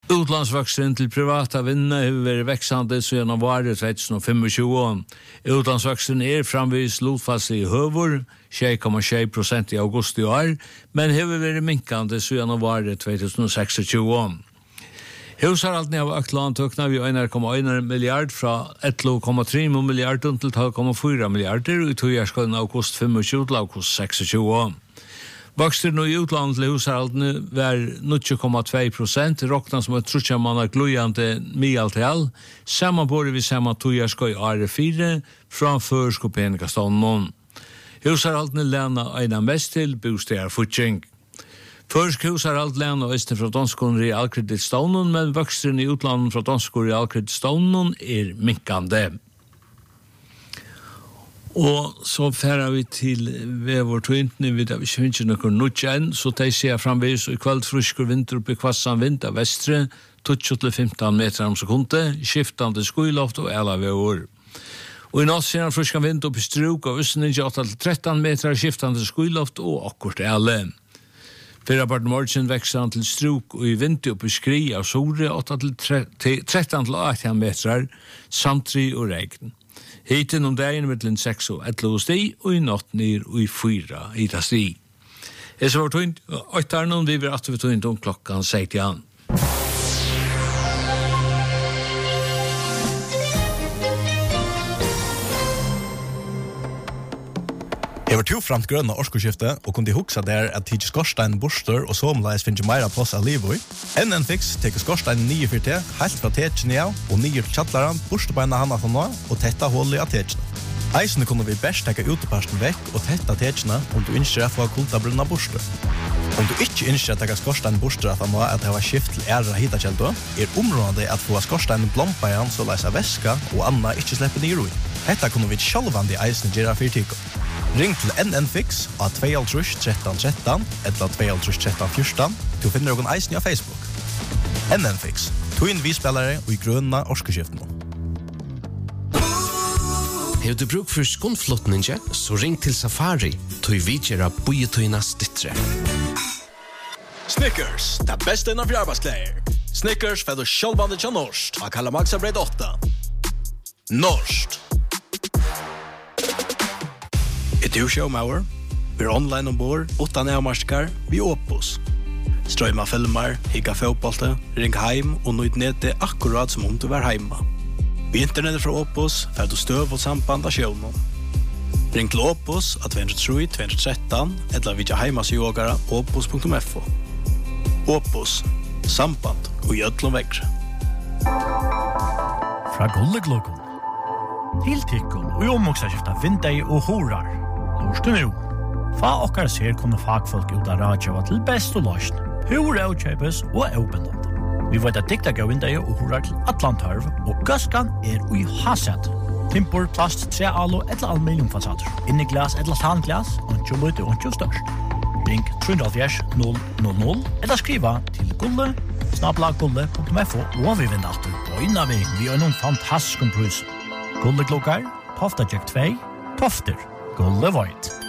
Utlandsvaksten til privata vinner har vært växande siden av året 2025. Utlandsvaksten framvis lotfast i høvor, 6,6% i augusti år, men har vært minkande siden av året 2026. Husaraltene av Økland tøkna vi 1,1 milliard fra 11,3 milliarder til 12,4 milliarder i togjerskålen august 25 til august 26. Voksten i utlandet til husaraltene var 0,2%, råkna som et trutjamanna glujande mialtal, sammanbore vi samme togjerskål året 4 fra førskopenikastånden. Husaraltene lena ena mest til bostegarfutjeng. Først husaralt lena østen fra danskon realkreditstånden, men voksten i utlandet fra danskon realkreditstånden minkande. Og så færer vi til Vevortøyntene, vi har ikke noen nødtjen, så de ser framvis i kveld frusker vinter opp i kvassan vind av vestre, 12-15 meter om sekundet, skiftande skuiloft og ala veor. Og i natt ser han frusker vind opp i struk av østning 8-13 meter, skiftande skuiloft og akkurat ala. Fyrrapart morgen vekser han til struk og i vinter opp i skri av sore 8-13 meter, samtri og regn. Hiten om dagen mellom 6 og 11 sti, og i natt ned og i 4 hita sti. Jeg så var tøynt, og noen vi vil at vi tøynt om klokkan 16. Jeg var to framt grønne årskoskifte og kunne huksa der at tidsi skorstein borster og somleis finnes meira plass av livet. NN-Fix teker skorstein 9-4T, helt fra tekene av, og 9 til kjattlaran, borstebeina hana for nå, og tetta hullet av tekene. Eisene kunne vi best teka uteparsten vekk og tetta tekene om du ønsker å få kultabrunna borster. Om du ikke ønsker å teka skorstein borster at han må at det var skift til æra hitakjeldo, området at få skorstein blompa igjen så leis av væska og anna ikke slipper ned i. Dette kunne vi sjálvandi eisene gjøre for tiko. Ring til NN-Fix av 2-13-13 eller 2-13-14 til å finne noen eisen av Facebook. NN-Fix, tog inn visspillere og i grønne årskeskiften. Har du bruk for skånflottning, så ring til Safari, tog vidgjøre bøyetøyene stittre. Snickers, det beste innan fjarbeidsklær. Snickers får du sjálvande til Norsk, av Kalamaxa Breid 8. Norsk. Du showmauer, vi online ombord, 8 nærmarskar, vi Opus. Strøyma filmer, higga fotbollte, ring heim og nøyd nede akkurat som om du var heima. Vi internettet fra Opus, får du støv og samband av sjøvnen. Ring til Opus av 203-213, eller vidja heimasjogara opus.fo. Opus, samband og gjødlom vekre. Fra Gulleglokon. Tiltikkon og omoksaskifta vindei og horar. Lorstu nu. Fa okkar ser kunne fagfolk ut av radjava til best og løsn. Hur avkjøpes og åpenland. Vi vet at dikta gav vindei og horar til Atlantarv, og gaskan ui haset. Timpor, plast, trealo eller aluminiumfasader. Inni glas eller tanglas, og lute og størst. Ring 370 eller skriva til gulle@gulle.fo og vi vinner alltid bøyna vi noen fantastisk prus. Gulleklokkar, Tofta Jack 2, Tofter, Gulle Void.